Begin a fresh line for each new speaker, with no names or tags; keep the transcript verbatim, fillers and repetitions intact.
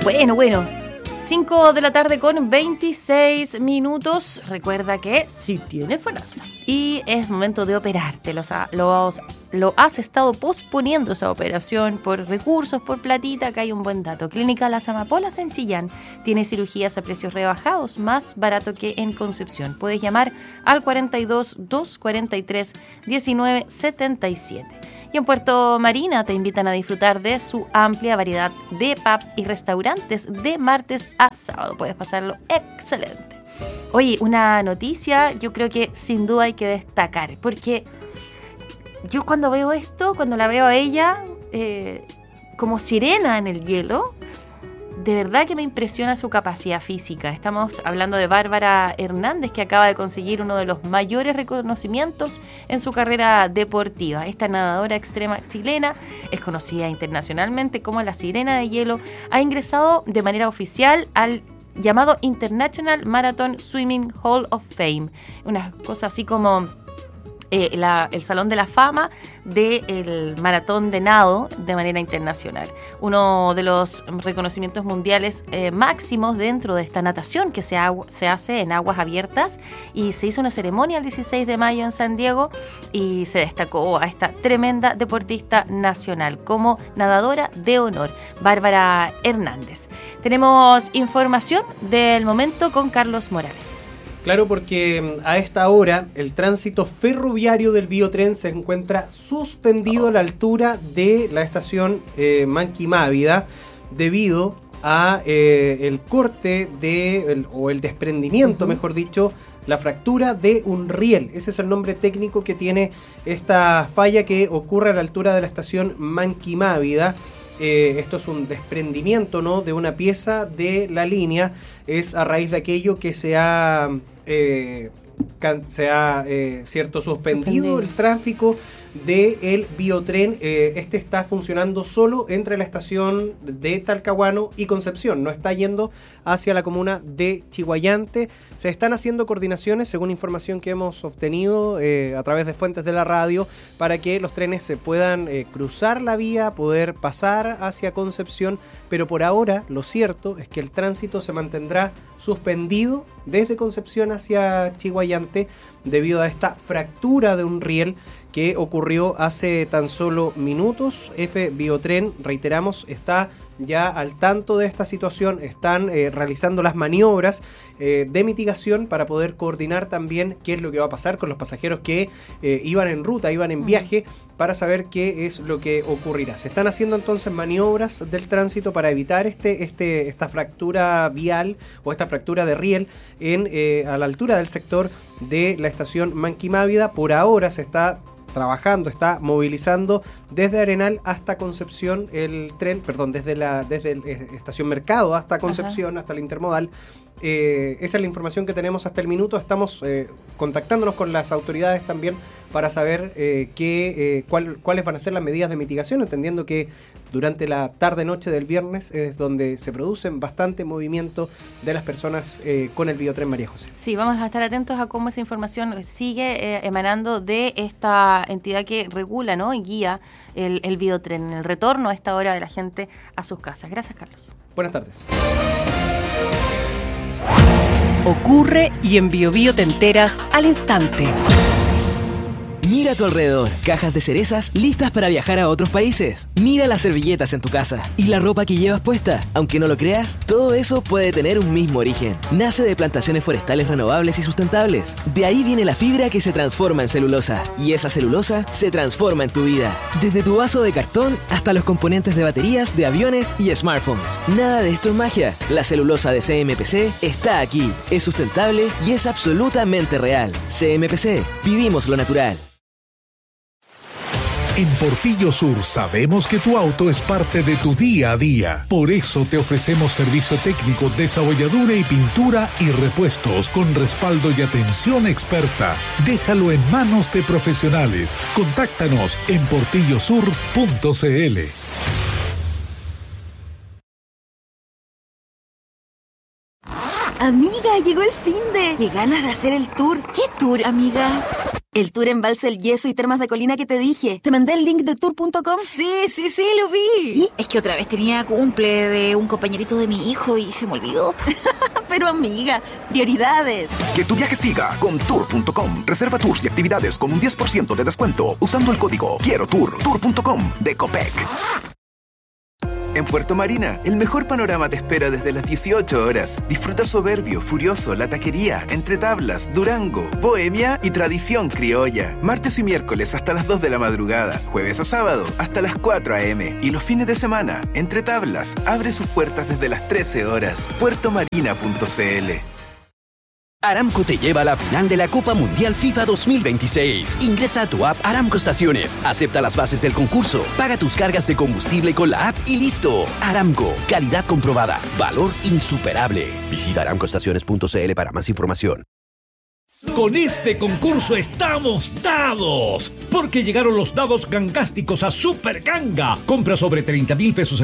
Bueno, bueno. cinco de la tarde con veintiséis minutos. Recuerda que si tienes FONASA y es momento de operarte, los, los, lo has estado posponiendo esa operación por recursos, por platita, acá hay un buen dato. Clínica Las Amapolas en Chillán tiene cirugías a precios rebajados, más barato que en Concepción. Puedes llamar al cuarenta y dos, doscientos cuarenta y tres, diecinueve setenta y siete. Y en Puerto Marina te invitan a disfrutar de su amplia variedad de pubs y restaurantes de martes a sábado. Puedes pasarlo excelente. Oye, una noticia yo creo que sin duda hay que destacar, porque yo cuando veo esto, cuando la veo a ella eh, como sirena en el hielo, de verdad que me impresiona su capacidad física. Estamos hablando de Bárbara Hernández, que acaba de conseguir uno de los mayores reconocimientos en su carrera deportiva. Esta nadadora extrema chilena es conocida internacionalmente como la Sirena de Hielo. Ha ingresado de manera oficial al llamado International Marathon Swimming Hall of Fame. Una cosa así como eh, la, el Salón de la Fama del maratón de nado de manera internacional. Uno de los reconocimientos mundiales eh, máximos dentro de esta natación que se, agu- se hace en aguas abiertas, y se hizo una ceremonia el dieciséis de mayo en San Diego y se destacó a esta tremenda deportista nacional como nadadora de honor, Bárbara Hernández. Tenemos información del momento con Carlos Morales.
Claro, porque a esta hora el tránsito ferroviario del Biotren se encuentra suspendido oh. a la altura de la estación eh, Manquimávida debido a eh, el corte de el, o el desprendimiento, uh-huh. mejor dicho, la fractura de un riel. Ese es el nombre técnico que tiene esta falla que ocurre a la altura de la estación Manquimávida. Eh, esto es un desprendimiento, ¿no?, de una pieza de la línea. Es a raíz de aquello que se ha, eh, can, se ha eh, cierto, suspendido Suspendido. el tráfico del Biotren. Eh, este está funcionando solo entre la estación de Talcahuano y Concepción, no está yendo hacia la comuna de Chiguayante. Se están haciendo coordinaciones, según información que hemos obtenido eh, a través de fuentes de la radio, para que los trenes se puedan eh, cruzar la vía, poder pasar hacia Concepción, pero por ahora lo cierto es que el tránsito se mantendrá suspendido desde Concepción hacia Chiguayante debido a esta fractura de un riel que ocurrió hace tan solo minutos. F Biotren, reiteramos, está ya al tanto de esta situación, están eh, realizando las maniobras eh, de mitigación para poder coordinar también qué es lo que va a pasar con los pasajeros que eh, iban en ruta, iban en viaje, para saber qué es lo que ocurrirá. Se están haciendo entonces maniobras del tránsito para evitar este, este, esta fractura vial o esta fractura de riel en, eh, a la altura del sector de la estación Manquimávida. Por ahora se está trabajando, está movilizando desde Arenal hasta Concepción el tren, perdón, desde la desde el, eh, Estación Mercado hasta Concepción, Ajá. hasta el intermodal. Eh, esa es la información que tenemos hasta el minuto. Estamos eh, contactándonos con las autoridades también para saber eh, qué, eh, cuál, cuáles van a ser las medidas de mitigación, entendiendo que durante la tarde-noche del viernes es donde se producen bastante movimiento de las personas eh, con el Biotren, María José.
Sí, vamos a estar atentos a cómo esa información sigue eh, emanando de esta entidad que regula, ¿no?, y guía el, el Biotren, el retorno a esta hora de la gente a sus casas. Gracias, Carlos.
Buenas tardes.
Ocurre y en Bio Bio te enteras al instante.
Mira a tu alrededor, cajas de cerezas listas para viajar a otros países. Mira las servilletas en tu casa y la ropa que llevas puesta. Aunque no lo creas, todo eso puede tener un mismo origen. Nace de plantaciones forestales renovables y sustentables. De ahí viene la fibra que se transforma en celulosa. Y esa celulosa se transforma en tu vida. Desde tu vaso de cartón hasta los componentes de baterías de aviones y smartphones. Nada de esto es magia. La celulosa de C M P C está aquí. Es sustentable y es absolutamente real. C M P C. Vivimos lo natural.
En Portillo Sur sabemos que tu auto es parte de tu día a día. Por eso te ofrecemos servicio técnico, desabolladura y pintura y repuestos con respaldo y atención experta. Déjalo en manos de profesionales. Contáctanos en portillo sur punto c l.
Amiga, llegó el finde. Qué ganas de hacer el tour.
¿Qué tour, amiga?
El tour Embalse El Yeso y Termas de Colina que te dije. ¿Te mandé el link de tour punto com?
Sí, sí, sí, lo vi. ¿Y? Es que otra vez tenía cumple de un compañerito de mi hijo y se me olvidó.
Pero amiga, prioridades.
Que tu viaje siga con tour punto com. Reserva tours y actividades con un diez por ciento de descuento usando el código Quiero Tour. tour punto com de Copec. En Puerto Marina, el mejor panorama te espera desde las dieciocho horas. Disfruta Soberbio, Furioso, La Taquería, Entre Tablas, Durango, Bohemia y Tradición Criolla. Martes y miércoles hasta las dos de la madrugada. Jueves a sábado hasta las cuatro a eme. Y los fines de semana, Entre Tablas abre sus puertas desde las trece horas. puerto marina punto c l.
Aramco te lleva a la final de la Copa Mundial FIFA dos mil veintiséis. Ingresa a tu app Aramco Estaciones, acepta las bases del concurso, paga tus cargas de combustible con la app y listo. Aramco, calidad comprobada, valor insuperable. Visita aramco estaciones punto c l para más información.
Con este concurso estamos dados, porque llegaron los dados gangásticos a Super Ganga. Compra sobre treinta mil pesos